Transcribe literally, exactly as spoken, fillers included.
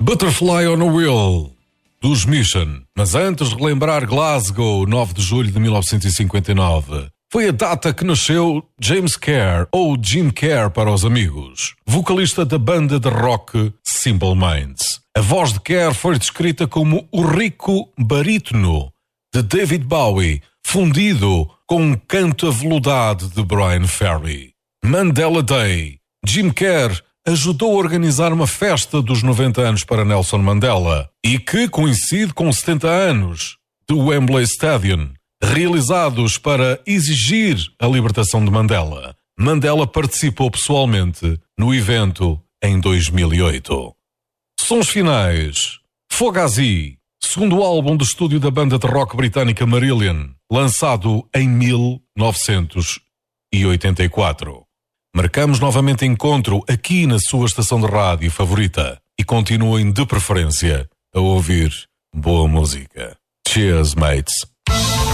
Butterfly on a Wheel, dos Mission. Mas antes, relembrar Glasgow, nove de julho de mil novecentos e cinquenta e nove. Foi a data que nasceu James Kerr, ou Jim Kerr para os amigos, vocalista da banda de rock Simple Minds. A voz de Kerr foi descrita como o rico barítono de David Bowie, fundido com um canto aveludado de Brian Ferry. Mandela Day. Jim Kerr ajudou a organizar uma festa dos noventa anos para Nelson Mandela e que coincide com setenta anos do Wembley Stadium, realizados para exigir a libertação de Mandela. Mandela participou pessoalmente no evento em dois mil e oito. Sons finais. Fugazi, segundo álbum de estúdio da banda de rock britânica Marillion, lançado em mil novecentos e oitenta e quatro. Marcamos novamente encontro aqui na sua estação de rádio favorita e continuem de preferência a ouvir boa música. Cheers, mates.